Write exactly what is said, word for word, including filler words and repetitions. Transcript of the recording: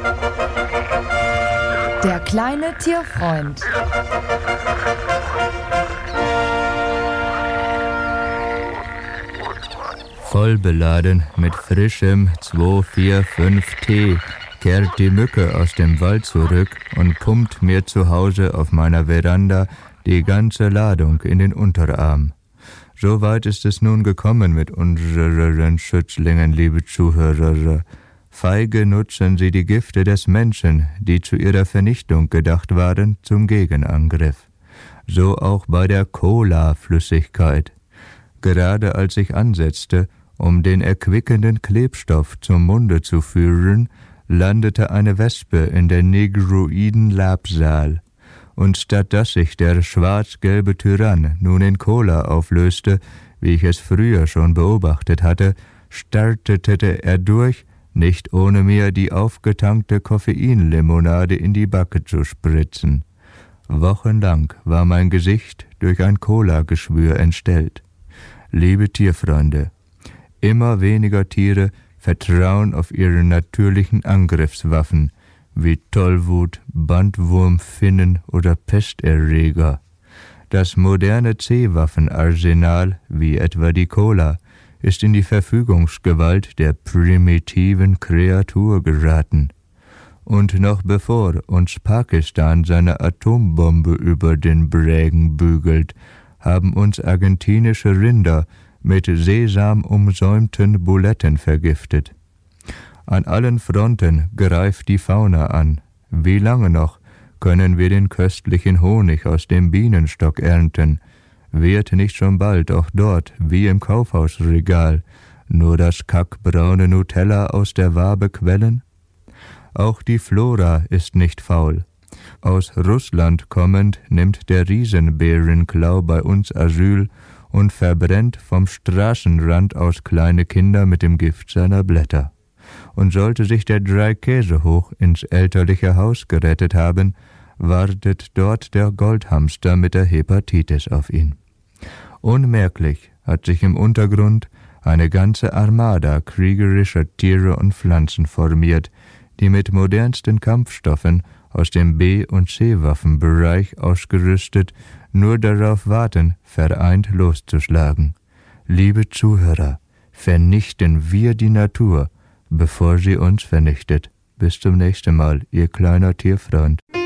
Der kleine Tierfreund. Voll beladen mit frischem zwei vier fünf Tee kehrt die Mücke aus dem Wald zurück und pumpt mir zu Hause auf meiner Veranda die ganze Ladung in den Unterarm. So weit ist es nun gekommen mit unseren Schützlingen, liebe Zuhörer. Feige nutzen sie die Gifte des Menschen, die zu ihrer Vernichtung gedacht waren, zum Gegenangriff. So auch bei der Cola-Flüssigkeit. Gerade als ich ansetzte, um den erquickenden Klebstoff zum Munde zu führen, landete eine Wespe in der negroiden Labsal. Und statt dass sich der schwarz-gelbe Tyrann nun in Cola auflöste, wie ich es früher schon beobachtet hatte, startete er durch, nicht ohne mir die aufgetankte Koffeinlimonade in die Backe zu spritzen. Wochenlang war mein Gesicht durch ein Cola-Geschwür entstellt. Liebe Tierfreunde, immer weniger Tiere vertrauen auf ihre natürlichen Angriffswaffen, wie Tollwut, Bandwurmfinnen oder Pesterreger. Das moderne C-Waffenarsenal, wie etwa die Cola, ist in die Verfügungsgewalt der primitiven Kreatur geraten. Und noch bevor uns Pakistan seine Atombombe über den Brägen bügelt, haben uns argentinische Rinder mit Sesam umsäumten Buletten vergiftet. An allen Fronten greift die Fauna an. Wie lange noch können wir den köstlichen Honig aus dem Bienenstock ernten? Wird nicht schon bald auch dort, wie im Kaufhausregal, nur das kackbraune Nutella aus der Wabe quellen? Auch die Flora ist nicht faul. Aus Russland kommend nimmt der Riesenbärenklau bei uns Asyl und verbrennt vom Straßenrand aus kleine Kinder mit dem Gift seiner Blätter. Und sollte sich der Dreikäsehoch ins elterliche Haus gerettet haben, wartet dort der Goldhamster mit der Hepatitis auf ihn. Unmerklich hat sich im Untergrund eine ganze Armada kriegerischer Tiere und Pflanzen formiert, die mit modernsten Kampfstoffen aus dem B- und C-Waffenbereich ausgerüstet nur darauf warten, vereint loszuschlagen. Liebe Zuhörer, vernichten wir die Natur, bevor sie uns vernichtet. Bis zum nächsten Mal, ihr kleiner Tierfreund.